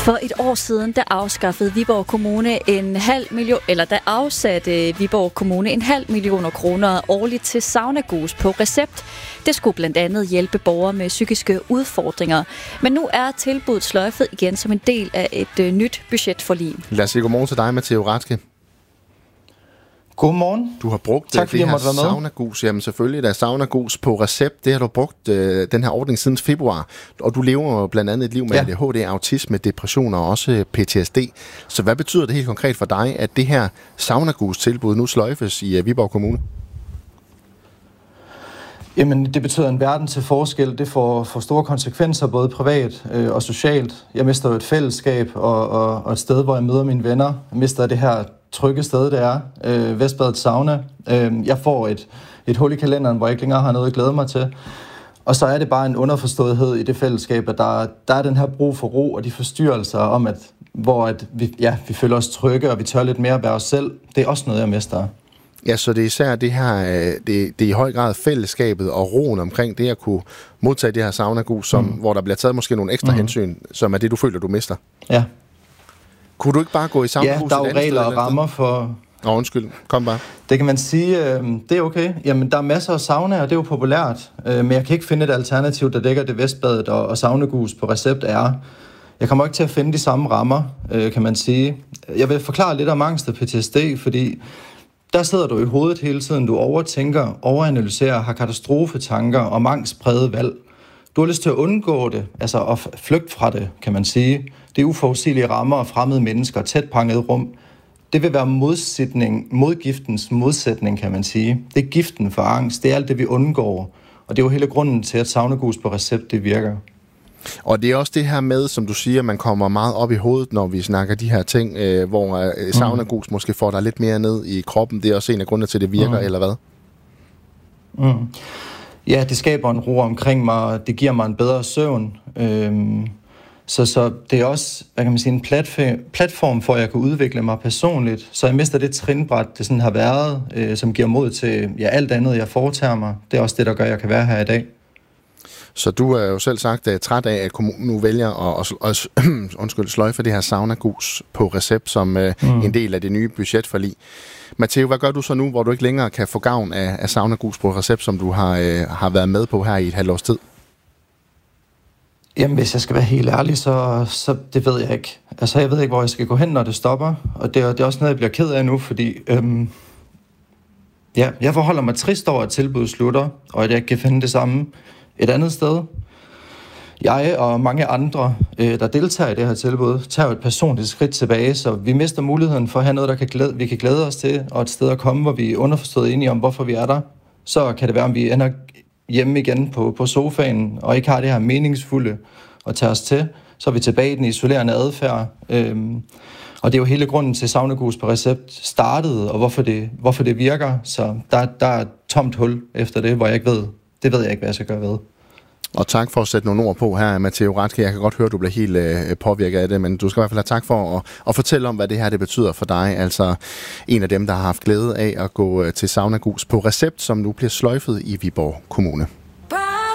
For et år siden, der afskaffede Viborg Kommune afsatte Viborg Kommune 0,5 millioner kroner årligt til saunagus på recept. Det skulle blandt andet hjælpe borgere med psykiske udfordringer. Men nu er tilbuddet sløjfet igen som en del af et nyt budgetforlig. Lad os sige godmorgen til dig, Matteo Rathke. Godmorgen. Du har brugt det her saunagus. Jamen selvfølgelig, der er saunagus på recept. Det har du brugt den her ordning siden februar. Og du lever blandt andet et liv med ADHD, autisme, depression og også PTSD. Så hvad betyder det helt konkret for dig, at det her saunagus-tilbud nu sløjfes i Viborg Kommune? Jamen, det betyder en verden til forskel. Det får store konsekvenser, både privat og socialt. Jeg mister jo et fællesskab og et sted, hvor jeg møder mine venner. Jeg mister det her trygge sted, det er. Vestbadet Sauna. Jeg får et hul i kalenderen, hvor jeg ikke længere har noget at glæde mig til. Og så er det bare en underforståethed i det fællesskab, at der er den her brug for ro og de forstyrrelser om, vi føler os trygge, og vi tør lidt mere at være os selv. Det er også noget, jeg mister. Ja, så det er især det her, det er i høj grad fællesskabet og roen omkring det at kunne modtage det her saunagus, hvor der bliver taget måske nogle ekstra hensyn, som er det, du føler, du mister. Ja. Kunne du ikke bare gå i saunagus? Ja, der er jo regler og rammer for... Undskyld, kom bare. Det kan man sige, det er okay. Jamen, der er masser af sauna, og det er jo populært. Men jeg kan ikke finde et alternativ, der dækker det Vestbadet og saunagus på recept er. Jeg kommer ikke til at finde de samme rammer, kan man sige. Jeg vil forklare lidt om angst og PTSD, fordi der sidder du i hovedet hele tiden. Du overtænker, overanalyserer, har katastrofetanker og angstpræget valg. Du har lyst til at undgå det, altså at flygte fra det, kan man sige. Det er uforudsigelige rammer og fremmede mennesker, tæt pakket rum. Det vil være modgiftens modsætning, kan man sige. Det er giften for angst. Det er alt det, vi undgår. Og det er jo hele grunden til, at saunagus på recept, det virker. Og det er også det her med, som du siger, man kommer meget op i hovedet, når vi snakker de her ting, hvor saunagus måske får dig lidt mere ned i kroppen. Det er også en af grundene til, at det virker, eller hvad? Ja, det skaber en ro omkring mig, det giver mig en bedre søvn. Så det er også, hvad kan man sige, en platform for, at jeg kan udvikle mig personligt. Så jeg mister det trinbræt, det sådan har været, som giver mod til alt andet, jeg foretager mig. Det er også det, der gør, at jeg kan være her i dag. Så du er jo selv sagt træt af, at kommunen nu vælger at sløjfe det her saunagus på recept som en del af det nye budgetforlig. Matteo, hvad gør du så nu, hvor du ikke længere kan få gavn af saunagus på recept, som du har været med på her i et halvt års tid? Jamen, hvis jeg skal være helt ærlig, så det ved jeg ikke. Altså, jeg ved ikke, hvor jeg skal gå hen, når det stopper. Og det er også noget, jeg bliver ked af nu, fordi jeg forholder mig trist over, at tilbuddet slutter, og at jeg ikke kan finde det samme et andet sted. Jeg og mange andre, der deltager i det her tilbud, tager jo et personligt skridt tilbage, så vi mister muligheden for at have noget, vi kan glæde os til, og et sted at komme, hvor vi er underforstået enige om, hvorfor vi er der. Så kan det være, om vi ender hjemme igen på sofaen, og ikke har det her meningsfulde at tage os til, så er vi tilbage i den isolerende adfærd. Og det er jo hele grunden til saunagus på recept startede, og hvorfor det virker. Så der er et tomt hul efter det, hvor jeg ikke ved. Det ved jeg ikke, hvad jeg skal gøre ved. Og tak for at sætte nogle ord på her, Matteo Rathke. Jeg kan godt høre, at du bliver helt påvirket af det, men du skal i hvert fald have tak for at fortælle om, hvad det her det betyder for dig. Altså en af dem, der har haft glæde af at gå til saunagus på recept, som nu bliver sløjfet i Viborg Kommune.